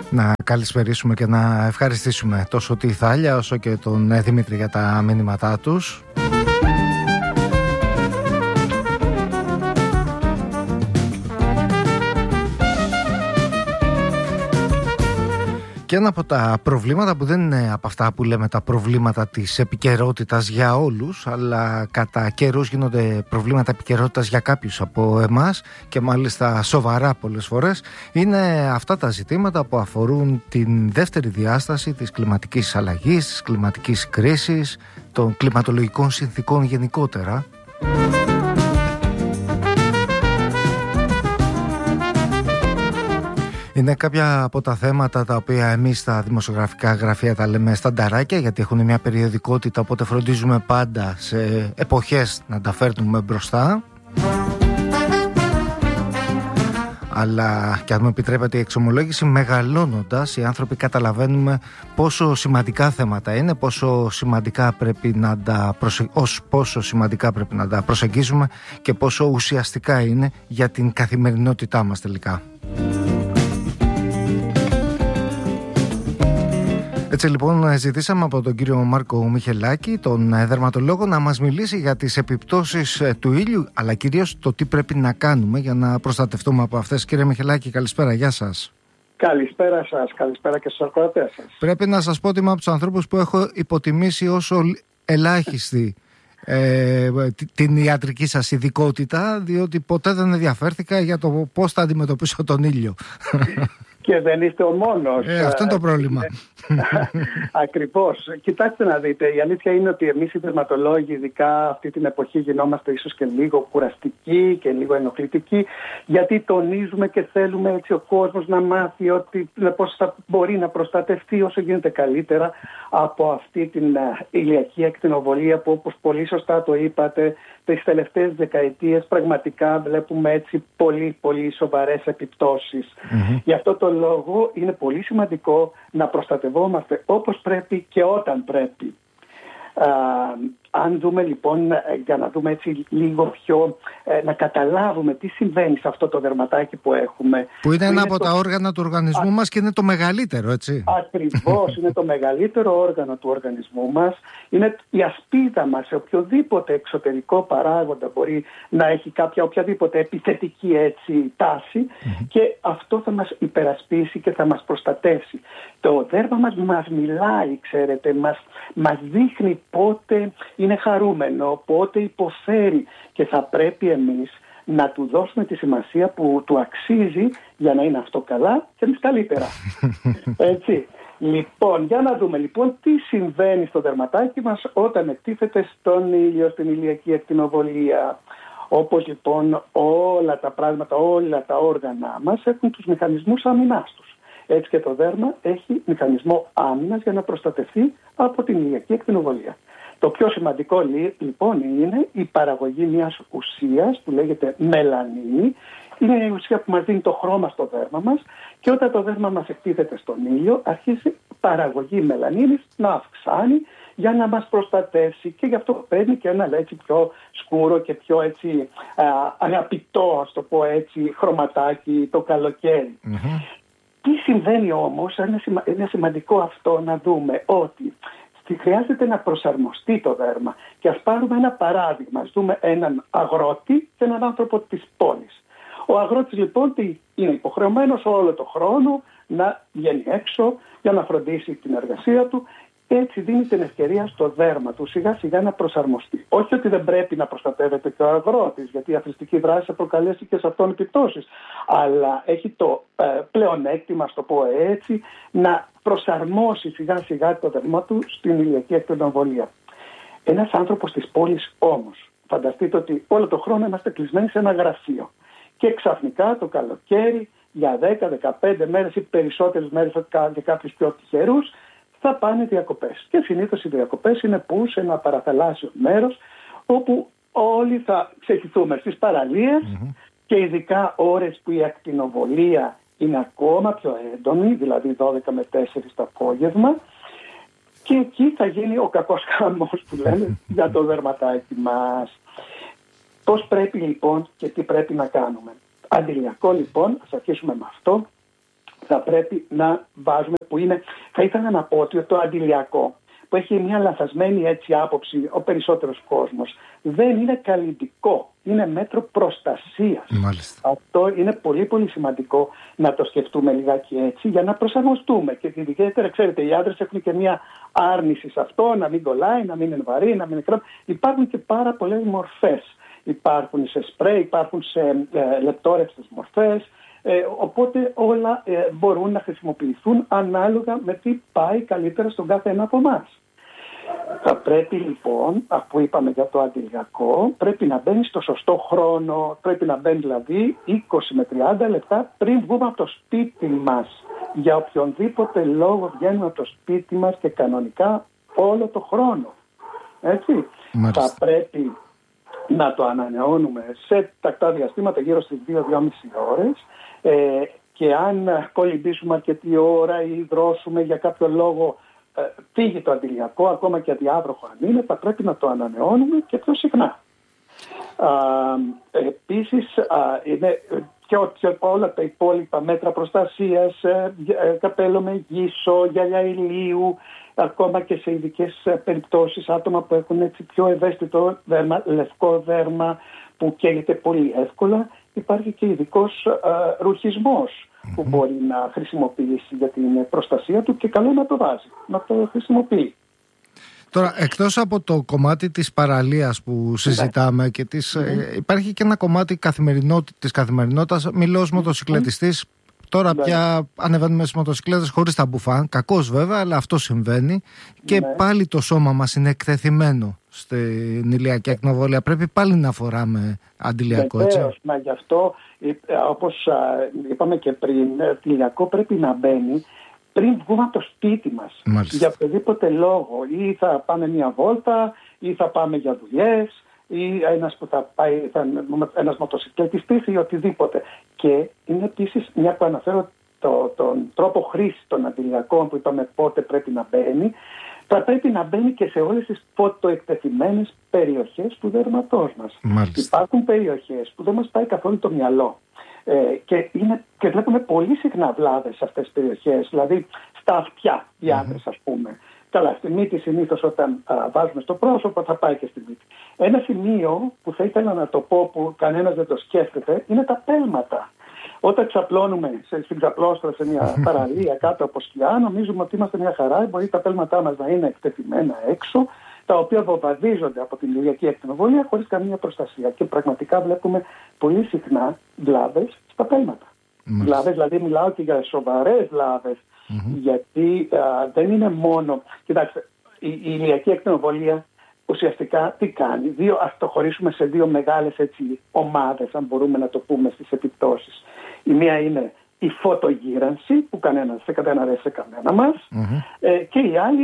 Να καλησπερίσουμε και να ευχαριστήσουμε τόσο τη Θάλια όσο και τον Δημήτρη για τα μηνύματά τους. Και ένα από τα προβλήματα που δεν είναι από αυτά που λέμε τα προβλήματα της επικαιρότητας για όλους, αλλά κατά καιρούς γίνονται προβλήματα επικαιρότητας για κάποιους από εμάς και μάλιστα σοβαρά πολλές φορές, είναι αυτά τα ζητήματα που αφορούν την δεύτερη διάσταση της κλιματικής αλλαγής, της κλιματικής κρίσης, των κλιματολογικών συνθήκων γενικότερα. Είναι κάποια από τα θέματα τα οποία εμείς στα δημοσιογραφικά γραφεία τα λέμε στανταράκια, γιατί έχουν μια περιοδικότητα, οπότε φροντίζουμε πάντα σε εποχές να τα φέρνουμε μπροστά. Αλλά και αν μου επιτρέπετε η εξομολόγηση, μεγαλώνοντας οι άνθρωποι καταλαβαίνουμε πόσο σημαντικά θέματα είναι, πόσο σημαντικά πρέπει να τα προσεγγίζουμε και πόσο ουσιαστικά είναι για την καθημερινότητά μας τελικά. Έτσι λοιπόν ζητήσαμε από τον κύριο Μάρκο Μιχελάκη, τον δερματολόγο, να μας μιλήσει για τις επιπτώσεις του ήλιου, αλλά κυρίως το τι πρέπει να κάνουμε για να προστατευτούμε από αυτές. Κύριε Μιχελάκη, καλησπέρα, γεια σας. Καλησπέρα σας, καλησπέρα και στους ακροατές σας. Πρέπει να σας πω ότι είμαι από τους ανθρώπους που έχω υποτιμήσει όσο ελάχιστη την ιατρική σας ειδικότητα, διότι ποτέ δεν ενδιαφέρθηκα για το πώς θα αντιμετωπίσω τον ήλιο. Και δεν είστε ο μόνος. Αυτό είναι το πρόβλημα. Ακριβώς. Κοιτάξτε να δείτε, η αλήθεια είναι ότι εμείς οι δερματολόγοι, ειδικά αυτή την εποχή, γινόμαστε ίσως και λίγο κουραστικοί και λίγο ενοχλητικοί, γιατί τονίζουμε και θέλουμε έτσι ο κόσμος να μάθει ότι πώς θα μπορεί να προστατευτεί όσο γίνεται καλύτερα από αυτή την ηλιακή ακτινοβολία που, όπως πολύ σωστά το είπατε, τις τελευταίες δεκαετίες πραγματικά βλέπουμε έτσι πολύ πολύ σοβαρές επιπτώσεις. Γι' αυτό το λόγο είναι πολύ σημαντικό να προστατευόμαστε όπως πρέπει και όταν πρέπει. Αν δούμε λοιπόν, για να δούμε έτσι λίγο πιο, να καταλάβουμε τι συμβαίνει σε αυτό το δερματάκι που έχουμε. Που είναι ένα από τα όργανα του οργανισμού μας και είναι το μεγαλύτερο, έτσι. Ακριβώς, είναι το μεγαλύτερο όργανο του οργανισμού μας. Είναι η ασπίδα μας σε οποιοδήποτε εξωτερικό παράγοντα μπορεί να έχει κάποια οποιαδήποτε επιθετική έτσι τάση και αυτό θα μας υπερασπίσει και θα μας προστατεύσει. Το δέρμα μας μιλάει, ξέρετε, μας δείχνει πότε είναι χαρούμενο, πότε υποφέρει και θα πρέπει εμείς να του δώσουμε τη σημασία που του αξίζει για να είναι αυτό καλά και εμείς καλύτερα. Έτσι. Λοιπόν, για να δούμε λοιπόν τι συμβαίνει στο δερματάκι μας όταν εκτίθεται στον ήλιο, στην ηλιακή ακτινοβολία. Όπως λοιπόν όλα τα πράγματα, όλα τα όργανα μας έχουν τους μηχανισμούς άμυνάς τους. Έτσι και το δέρμα έχει μηχανισμό άμυνας για να προστατευτεί από την ηλιακή ακτινοβολία. Το πιο σημαντικό λοιπόν είναι η παραγωγή μιας ουσίας που λέγεται μελανίνη. Είναι η ουσία που μας δίνει το χρώμα στο δέρμα μας και όταν το δέρμα μας εκτίθεται στον ήλιο αρχίζει η παραγωγή μελανίνης να αυξάνει για να μας προστατεύσει και γι' αυτό παίρνει και ένα έτσι πιο σκούρο και πιο έτσι αγαπητό, ας το πω έτσι, χρωματάκι το καλοκαίρι. Τι συμβαίνει όμως, είναι σημαντικό αυτό να δούμε ότι χρειάζεται να προσαρμοστεί το δέρμα. Και ας πάρουμε ένα παράδειγμα. Ας δούμε έναν αγρότη και έναν άνθρωπο της πόλης. Ο αγρότης λοιπόν είναι υποχρεωμένος όλο το χρόνο να βγαίνει έξω για να φροντίσει την εργασία του. Έτσι δίνει την ευκαιρία στο δέρμα του σιγά σιγά να προσαρμοστεί. Όχι ότι δεν πρέπει να προστατεύεται και ο αγρότης, γιατί η αθλητική δράση θα προκαλέσει και σε αυτόν επιπτώσεις. Αλλά έχει το πλεονέκτημα, ας το πω έτσι, να προσαρμόσει σιγά σιγά το δέρμα του στην ηλιακή ακτινοβολία. Ένας άνθρωπος της πόλης όμως, φανταστείτε ότι όλο το χρόνο είμαστε κλεισμένοι σε ένα γραφείο. Και ξαφνικά το καλοκαίρι για 10-15 μέρες ή περισσότερες μέρες για κάποιους πιο τυχερούς θα πάνε διακοπές. Και συνήθως οι διακοπές είναι που σε ένα παραθαλάσσιο μέρος όπου όλοι θα ξεχυθούμε στις παραλίες και ειδικά ώρες που η ακτινοβολία είναι ακόμα πιο έντονη, δηλαδή 12 με 4 το απόγευμα, και εκεί θα γίνει ο κακός χαμός που λένε για το δερματάκι μας. Πώς πρέπει λοιπόν και τι πρέπει να κάνουμε. Αντιλιακό λοιπόν, ας αρχίσουμε με αυτό. θα πρέπει να βάζουμε, που είναι, θα ήθελα να πω ότι το αντιλιακό, που έχει μια λανθασμένη έτσι άποψη ο περισσότερος κόσμος, δεν είναι καλλιτικό, είναι μέτρο προστασίας. Μάλιστα. Αυτό είναι πολύ πολύ σημαντικό να το σκεφτούμε λιγάκι έτσι, για να προσαρμοστούμε. Και ιδιαίτερα, ξέρετε, οι άντρες έχουν και μια άρνηση σε αυτό, να μην κολλάει, να μην είναι βαρύ, να μην είναι κρύο. Υπάρχουν και πάρα πολλές μορφές. Υπάρχουν σε σπρέι, υπάρχουν σε λεπτόρευστες μορφές. Οπότε όλα μπορούν να χρησιμοποιηθούν ανάλογα με τι πάει καλύτερα στον κάθε ένα από εμάς. Θα πρέπει λοιπόν, αφού είπαμε για το αντιλιακό, πρέπει να μπαίνει στο σωστό χρόνο, πρέπει να μπαίνει δηλαδή 20 με 30 λεπτά πριν βγούμε από το σπίτι μας. Για οποιονδήποτε λόγο βγαίνουμε από το σπίτι μας και κανονικά όλο το χρόνο. Έτσι. Μάλιστα. Θα πρέπει να το ανανεώνουμε σε τακτά διαστήματα γύρω στις 2-2,5 ώρες και αν κολυμπήσουμε αρκετή ώρα ή δρόσουμε για κάποιο λόγο φύγει το αντιλιακό, ακόμα και αδιάβροχο αν είναι, θα πρέπει να το ανανεώνουμε και πιο συχνά. Επίσης είναι και όλα τα υπόλοιπα μέτρα προστασίας, καπέλο με γύσο, γυαλιά ηλίου, ακόμα και σε ειδικές περιπτώσεις άτομα που έχουν έτσι πιο ευαίσθητο δέρμα, λευκό δέρμα που καίγεται πολύ εύκολα, υπάρχει και ειδικός ρουχισμός που μπορεί να χρησιμοποιήσει για την προστασία του και καλό να το βάζει, να το χρησιμοποιεί. Τώρα, εκτός από το κομμάτι της παραλίας που συζητάμε και υπάρχει και ένα κομμάτι της καθημερινότητας. Μιλώ ως μοτοσυκλετιστής. Τώρα πια ανεβαίνουμε στις μοτοσυκλέτες χωρίς τα μπουφάν. Κακώς βέβαια, αλλά αυτό συμβαίνει. Και πάλι το σώμα μας είναι εκτεθειμένο στην ηλιακή ακτινοβολία. Πρέπει πάλι να φοράμε αντιλιακό, έτσι. Βεβαίως, μα γι' αυτό, όπως είπαμε και πριν, το ηλιακό πρέπει να μπαίνει πριν βγούμε από το σπίτι μας. Μάλιστα. Για οποιοδήποτε λόγο. Ή θα πάμε μια βόλτα, ή θα πάμε για δουλειές, ή ένας που θα πάει, ένας μοτοσυκλετιστής ή οτιδήποτε. Και είναι επίσης, μια που αναφέρω τον τρόπο χρήσης των αντιλιακών που είπαμε πότε πρέπει να μπαίνει, θα πρέπει να μπαίνει και σε όλες τις φωτοεκτεθειμένες περιοχές του δέρματός μας. Μάλιστα. Υπάρχουν περιοχές που δεν μας πάει καθόλου το μυαλό. Και βλέπουμε πολύ συχνά βλάβες σε αυτές τις περιοχές, δηλαδή στα αυτιά οι άντρες, ας πούμε. Καλά, στη μύτη συνήθως όταν βάζουμε στο πρόσωπο θα πάει και στη μύτη. Ένα σημείο που θα ήθελα να το πω που κανένας δεν το σκέφτεται είναι τα πέλματα. Όταν ξαπλώνουμε στην ξαπλώστρα σε μια παραλία κάτω από σκιά, νομίζουμε ότι είμαστε μια χαρά, μπορεί τα πέλματά μας να είναι εκτεθειμένα έξω, τα οποία βομβαρδίζονται από την ηλιακή ακτινοβολία χωρίς καμία προστασία. Και πραγματικά βλέπουμε πολύ συχνά βλάβες στα πέλματα. Βλάβες, δηλαδή μιλάω και για σοβαρές βλάβες, γιατί δεν είναι μόνο... Κοιτάξτε, η ηλιακή ακτινοβολία ουσιαστικά τι κάνει? Ας το χωρίσουμε σε δύο μεγάλες ομάδες, αν μπορούμε να το πούμε, στις επιπτώσεις. Η μία είναι η φωτογύρανση που δεν αρέσει σε κανένα μας, και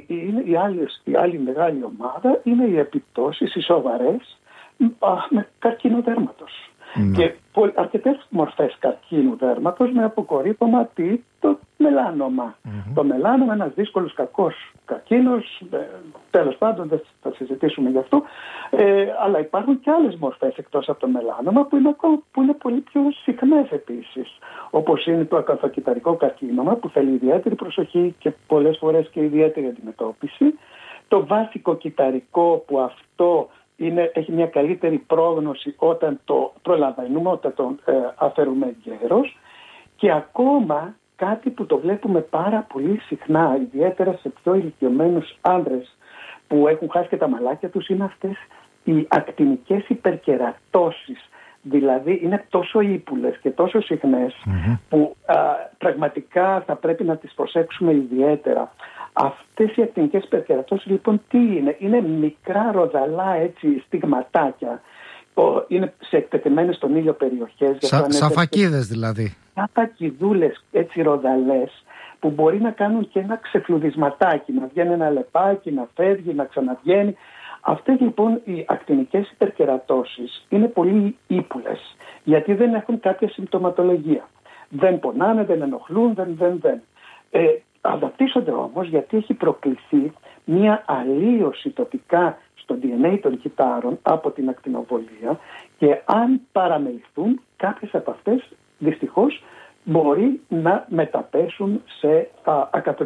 η άλλη μεγάλη ομάδα είναι οι επιπτώσεις, οι σοβαρές, με καρκίνο δέρματος. Και αρκετές μορφές καρκίνου δέρματος με αποκορύφωμα το μελάνομα. Το μελάνομα είναι ένας δύσκολος κακός καρκίνος, τέλος πάντων δεν θα συζητήσουμε γι' αυτό, αλλά υπάρχουν και άλλες μορφές εκτός από το μελάνομα που είναι πολύ πιο συχνές επίσης, όπως είναι το ακαθοκυταρικό καρκίνωμα που θέλει ιδιαίτερη προσοχή και πολλές φορές και ιδιαίτερη αντιμετώπιση, το βάσικο-κυταρικό που αυτό έχει μια καλύτερη πρόγνωση όταν το προλαβαίνουμε, όταν το αφαιρούμε γέρος, και ακόμα κάτι που το βλέπουμε πάρα πολύ συχνά, ιδιαίτερα σε πιο ηλικιωμένους άνδρες που έχουν χάσει και τα μαλάκια τους, είναι αυτές οι ακτινικές υπερκερατώσεις. Δηλαδή είναι τόσο ύπουλες και τόσο συχνές που πραγματικά θα πρέπει να τις προσέξουμε ιδιαίτερα. Αυτές οι ακτινικές υπερκερατώσεις λοιπόν τι είναι? Είναι μικρά ροδαλά στιγματάκια. Είναι σε εκτεθειμένες στον ήλιο περιοχές. Σαν φακίδες δηλαδή. Σαν φακιδούλες ροδαλές που μπορεί να κάνουν και ένα ξεφλουδισματάκι, να βγαίνει ένα λεπάκι, να φεύγει, να ξαναβγαίνει. Αυτές λοιπόν οι ακτινικές υπερκερατώσεις είναι πολύ ύπουλες, γιατί δεν έχουν κάποια συμπτωματολογία. Δεν πονάνε, δεν ενοχλούν, δεν. Αναπτύσσονται όμως γιατί έχει προκληθεί μια αλλίωση τοπικά στο DNA των κυτάρων από την ακτινοβολία, και αν παραμεληθούν, κάποιες από αυτές δυστυχώς μπορεί να μεταπέσουν σε